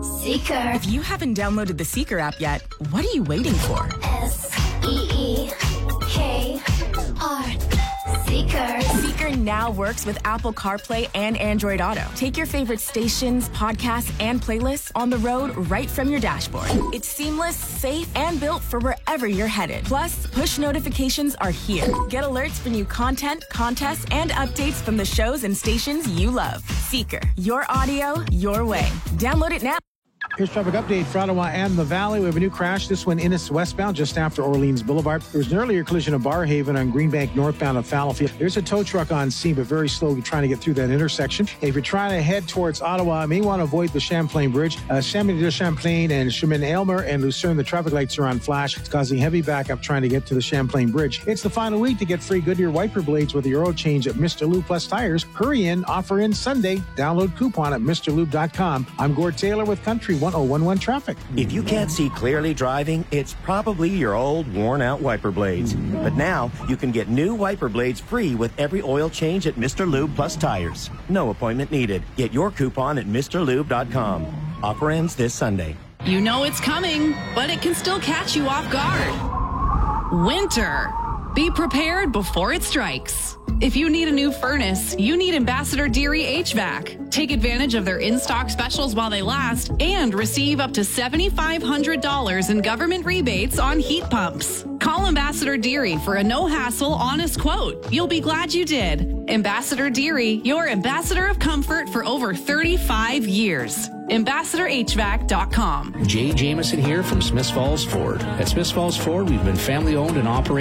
Seeker. If you haven't downloaded the Seeker app yet, what are you waiting for? S-E-E-K-R. Seeker. Seeker now works with Apple CarPlay and Android Auto. Take your favorite stations, podcasts, and playlists on the road right from your dashboard. It's seamless, safe, and built for wherever you're headed. Plus, push notifications are here. Get alerts for new content, contests, and updates from the shows and stations you love. Seeker. Your audio, your way. Download it now. Here's traffic update for Ottawa and the Valley. We have a new crash. This one Innis westbound just after Orleans Boulevard. There was an earlier collision of Barrhaven on Greenbank northbound of Fallowfield. There's a tow truck on scene, but very slow trying to get through that intersection. If you're trying to head towards Ottawa, you may want to avoid the Champlain Bridge. Samuel de Champlain and Chemin Aylmer and Lucerne, the traffic lights are on flash. It's causing heavy backup trying to get to the Champlain Bridge. It's the final week to get free Goodyear wiper blades with your oil change at Mr. Lube Plus Tires. Hurry in, offer in Sunday. Download coupon at MrLube.com. I'm Gord Taylor with Country 1011 Traffic. If you can't see clearly driving, it's probably your old, worn-out wiper blades. But now, you can get new wiper blades free with every oil change at Mr. Lube Plus Tires. No appointment needed. Get your coupon at MrLube.com. Offer ends this Sunday. You know it's coming, but it can still catch you off guard. Winter. Be prepared before it strikes. If you need a new furnace, you need Ambassador Deary HVAC. Take advantage of their in-stock specials while they last and receive up to $7,500 in government rebates on heat pumps. Call Ambassador Deary for a no-hassle, honest quote. You'll be glad you did. Ambassador Deary, your ambassador of comfort for over 35 years. AmbassadorHVAC.com. Jay Jameson here from Smiths Falls Ford. At Smiths Falls Ford, we've been family-owned and operated